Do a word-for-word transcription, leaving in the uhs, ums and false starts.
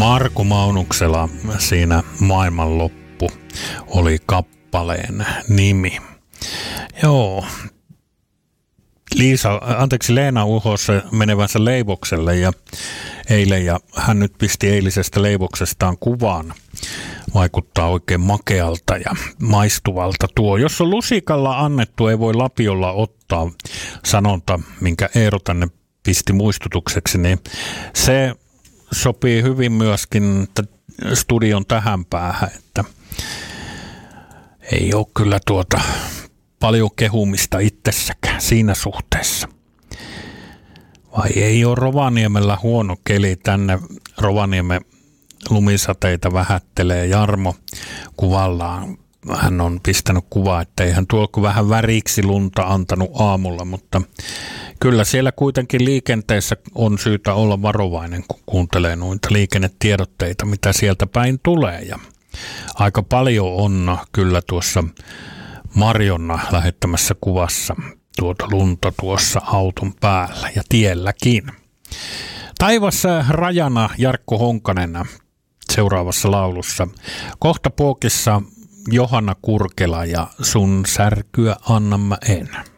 Markku Maunuksella siinä Maailmanloppu oli kappaleen nimi. Joo. Liisa, anteeksi Leena uhos menevänsä leivokselle ja eilen ja hän nyt pisti eilisestä leivoksestaan kuvaan. Vaikuttaa oikein makealta ja maistuvalta tuo. Jos on lusikalla annettu, ei voi lapiolla ottaa, sanonta, minkä Eero tänne pisti muistutukseksi, niin se sopii hyvin myöskin studion tähän päähän, että ei ole kyllä tuota paljon kehumista itsessäkään siinä suhteessa. Vai ei ole Rovaniemellä huono keli, tänne Rovaniemen lumisateita vähättelee Jarmo kuvallaan. Hän on pistänyt kuvaa, että eihän tuolko vähän väriksi lunta antanut aamulla, mutta kyllä siellä kuitenkin liikenteessä on syytä olla varovainen, kun kuuntelee noita liikennetiedotteita, mitä sieltä päin tulee. Ja aika paljon on kyllä tuossa Marjonna lähettämässä kuvassa tuota lunta tuossa auton päällä ja tielläkin. Taivassa rajana Jarkko Honkanen seuraavassa laulussa. Kohta puokissa Johanna Kurkela ja Sun särkyä annan mä en.